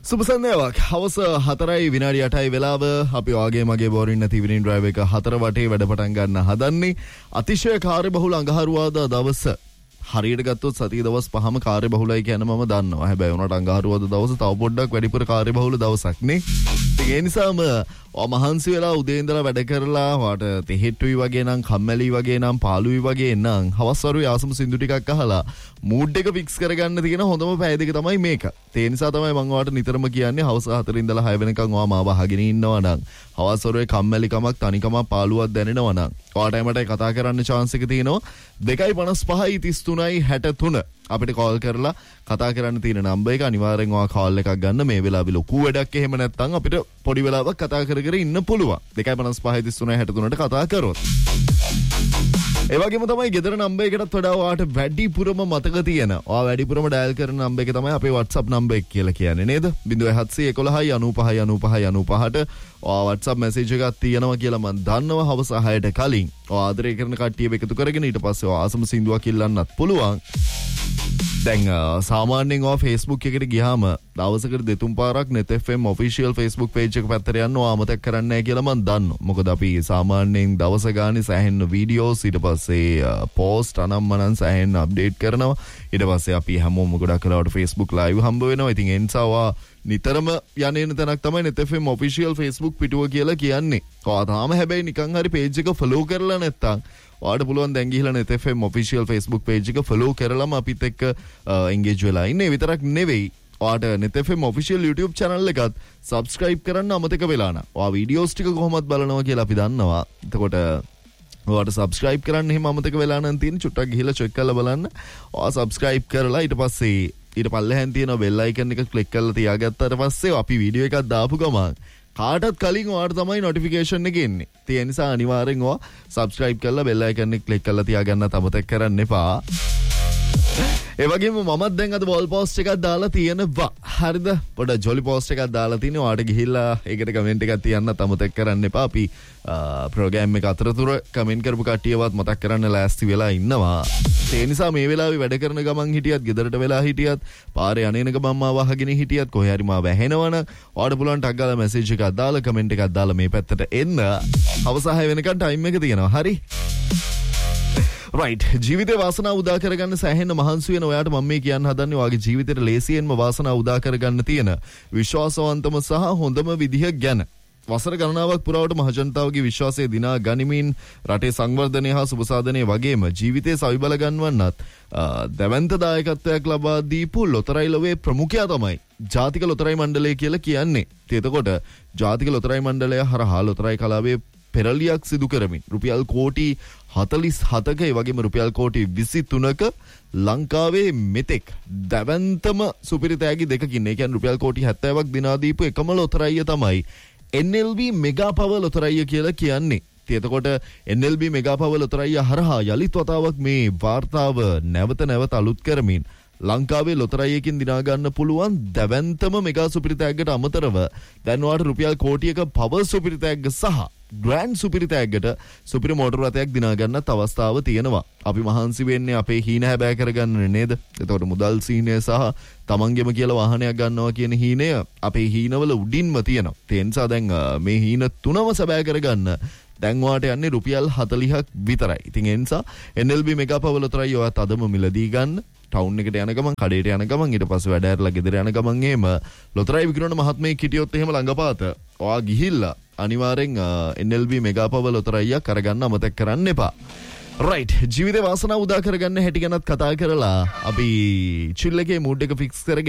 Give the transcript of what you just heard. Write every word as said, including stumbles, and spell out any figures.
සුබසන්දේවක් හවස හතරයි විනාඩි අටයි වෙලාව අපි වාගේ මගේ බෝරින් නැති ඉවිනිං ඩ්‍රයිව් එක හතර වටේ වැඩ පටන් ගන්න හදන්නේ අතිශය කාර්යබහුල අඟහරුවාදා දවස හරියට ගත්තොත් සතිය දවස් පහම කාර්යබහුලයි කියන මම දන්නවා. හැබැයි උනට අඟහරුවාදා දවස තව පොඩ්ඩක් වැඩිපුර කාර්යබහුල දවසක් නේ. ඒ නිසාම ඔය මහන්සි වෙලා උදේ ඉඳලා වැඩ කරලා වාට තෙහෙට්ටුයි වගේ නම් කම්මැලි වගේ නම් පාළුයි වගේ නම් හවස් වරුවේ ආසම සින්දු ටිකක් අහලා මූඩ් එක ෆික්ස් කරගන්න තියෙන හොඳම පැය දෙක තමයි මේක. ඒ නිසා තමයි මම ඔයාලට නිතරම කියන්නේ හවස් හතර ඉඳලා හය වෙනකන් ඔයා මාව අහගෙන ඉන්නවා නම් හවස් වරුවේ කම්මැලිකමක් තනිකමක් පාළුවක් දැනෙනවා නම් ඔයාට එමට කතා කරන්න chance එක තියෙනවා දෙකයි පනස් පහයි තිස් තුනයි හැට තුන අපිට කෝල් කරලා කතා කරන්න තියෙන නම්බර් එක අනිවාර්යෙන් ඔයා කෝල් එකක් ගන්න. මේ වෙලාවේ ලොකු වැඩක් එහෙම නැත්නම් අපිට පොඩි වෙලාවක් කතා කර කර ඉන්න පුළුවන්. දෙකයි පනස් පහයි තිස් තුනයි හැට තුනට කතා කරොත්. ඒ වගේම තමයි ගෙදර නම්බර් එකටත් වඩා ඔයාට වැඩිපුරම මතක තියෙන ඔයා වැඩිපුරම ඩයල් කරන නම්බර් එක තමයි අපේ WhatsApp නම්බර් එක කියලා කියන්නේ නේද? ज़ीरो सात एक एक නවපහයි නවපහයි නවපහට ඔයා WhatsApp මැසේජ් එකක් තියෙනවා කියලා මම දන්නවා. හවස හයට කලින් ඔයා ආදරය කරන කට්ටියව එකතු කරගෙන ඊට පස්සේ ඔයා ආසම සින්දුවක් ඉල්ලන්නත් පුළුවන්. දැන් සාමාන්‍යයෙන් ඔයා Facebook එකට ගියාම දවසකට දෙතුන් පාරක් net f m official Facebook page එක පැත්තට යන්න ඔයා අමතක කරන්නේ නැහැ කියලා මම දන්නවා. මොකද අපි සාමාන්‍යයෙන් දවස ගානේ සෑහෙන වීඩියෝස් ඊට පස්සේ post අනම්මනම් සෑහෙන අප්ඩේට් කරනවා. ඊට පස්සේ අපි හැමෝම ගොඩක් වෙලාවට Facebook live හම්බ වෙනවා. ඉතින් ඒ නිසා ඔයා නිතරම යන්නේන තැනක් තමයි net f m official Facebook පිටුව කියලා කියන්නේ. ඔයා තාම හැබැයි නිකන් හරි page එක follow කරලා නැත්තම් ඔයාට පුළුවන් දැන් ගිහිල්ලා net f m official Facebook page එක follow කරලාම අපිත් එක්ක engage වෙලා ඉන්නේ. විතරක් නෙවෙයි ඔයාට net f m official YouTube channel එකත් subscribe කරන්න අමතක වෙලා නැහැ. ඔයා videos ටික කොහොමද බලනවා කියලා අපි දන්නවා. එතකොට ඔයාට subscribe කරන්න එහෙම අමතක වෙලා නම් තියෙන චුට්ටක් ගිහිල්ලා check කරලා බලන්න. ඔයා subscribe කරලා ඊට පස්සේ ඊට පල්ලෙහෙන් තියෙන bell icon එක click කරලා තියාගත්තාට පස්සේ අපි වීඩියෝ එකක් දාපු ගමන් කාටත් කලින් ඔයාට තමයි notification එක එන්නේ. ඒ නිසා අනිවාර්යෙන් ඔයා subscribe කරලා bell icon එක click කරලා තියාගන්න අමතක කරන්න එපා. ඒ වගේම මමත් දැන් අද wall post එකක් දාලා තියෙනවා. හරිද? පොඩ jolly post එකක් දාලා තිනේ. ඔයාට ගිහිල්ලා ඒකට comment එකක් තියන්නත් අමතක කරන්න එපා. අපි program එක අතරතුර comment කරපු කට්ටියවත් මතක් කරන්න ලෑස්ති වෙලා ඉන්නවා. ඒ නිසා මේ වෙලාවේ වැඩ කරන ගමන් හිටියත්, ගෙදරට වෙලා හිටියත්, පාරේ යන්නේන ගමන් මාව අහගෙන හිටියත්, කොහේ හරි මාව ඇහෙනවනම් ඔයාට පුළුවන් ටක් ගාලා message එකක් දාලා comment එකක් දාලා මේ පැත්තට එන්න. හවස හය වෙනකන් time එක තියෙනවා. හරි? right ජීවිතේ වාසනාව උදා කරගන්න සෑහෙන මහන්සි වෙන ඔයාට මම මේ කියන්න හදන්නේ ඔයාගේ ජීවිතේට ලේසියෙන්ම වාසනාව උදා කරගන්න තියෙන විශ්වාසවන්තම සහ හොඳම විදිහ ගැන. වසර ගණනාවක් පුරාවට මහජනතාවගේ විශ්වාසය දිනා ගනිමින් රටේ සංවර්ධනය හා සුබසාධනය වගේම ජීවිතේ සවිබල ගන්නවන්නත් දැවැන්ත දායකත්වයක් ලබා දීපු ලොතරැයි ලොවේ ප්‍රමුඛයා තමයි ජාතික ලොතරැයි මණ්ඩලය කියලා කියන්නේ. එතකොට ජාතික ලොතරැයි මණ්ඩලය හරහා ලොතරැයි කලාවේ පෙරලියක් සිදු කරමින් රුපියල් කෝටි හතළිස් හතක ඒ වගේම රුපියල් කෝටි විසි තුනක ලංකාවේ මෙතෙක් දැවැන්තම සුපිරි තෑගි දෙකකින් ඒ කියන්නේ රුපියල් කෝටි හැත්තෑවක් දිනා දීපු එකම ලොතරැයිය තමයි N L B mega power ලොතරැයිය කියලා කියන්නේ. එතකොට N L B mega power ලොතරැයිය හරහා යලිත් වතාවක් මේ වාර්තාව නැවත නැවත අලුත් කරමින් ලංකාවේ ලොතරැයියකින් දිනා ගන්න පුළුවන් දැවැන්තම මෙගා සුපිරි තෑග්ගට අමතරව දැන් ඔයාලට රුපියල් කෝටියක පවර් සුපිරි තෑග්ග සහ ග්‍රෑන්ඩ් සුපිරි තෑග්ගට සුපිරි මෝටර රථයක් දිනා ගන්නත් අවස්ථාව තියෙනවා. අපි මහන්සි වෙන්නේ අපේ හීන හැබෑ කරගන්න නේද? එතකොට මුදල් සීනය සහ තමන්ගෙම කියලා වාහනයක් ගන්නවා කියන හීනය අපේ හීනවල උඩින්ම තියෙනවා. ඒ නිසා දැන් මේ හීන තුනම සැබෑ කරගන්න දැන් ඔයාට යන්නේ රුපියල් හතළිහක් විතරයි. ඉතින් ඒ නිසා N L B mega power ලොතරැයි ඔයාත් අදම මිලදී ගන්න. ටවුන් එකට යන ගමන්, කඩේට යන ගමන්, ඊට පස්සේ වැඩ ඇරලා ගෙදර යන ගමන් එහෙම ලොතරැයි විකුණන මහත්මයෙක් හිටියොත් එහෙම ළඟපාත ඔයා ගිහිල්ලා අනිවාර්යෙන් N L B mega power ලොතරැයියක් අරගන්න අමතක කරන්න එපා. right ජීවිතේ වාසනාව උදා කරගන්න හැටි ගැනත් කතා කරලා අපි chill එකේ mood එක fix කරගෙන